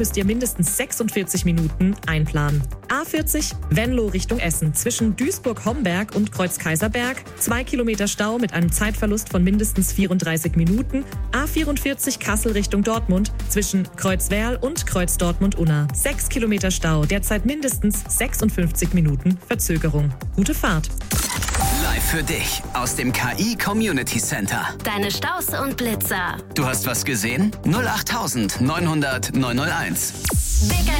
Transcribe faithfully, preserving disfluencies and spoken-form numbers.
müsst ihr mindestens sechsundvierzig Minuten einplanen. A vierzig Venlo Richtung Essen zwischen Duisburg-Homberg und Kreuz-Kaiserberg. Zwei Kilometer Stau mit einem Zeitverlust von mindestens vierunddreißig Minuten. A vierundvierzig Kassel Richtung Dortmund zwischen Kreuzwerl und Kreuz-Dortmund-Unna. Sechs Kilometer Stau, derzeit mindestens sechsundfünfzig Minuten Verzögerung. Gute Fahrt. Live für dich aus dem K I Community Center. Deine Staus und Blitzer. Du hast was gesehen? null acht neunhundert neunhunderteins. Big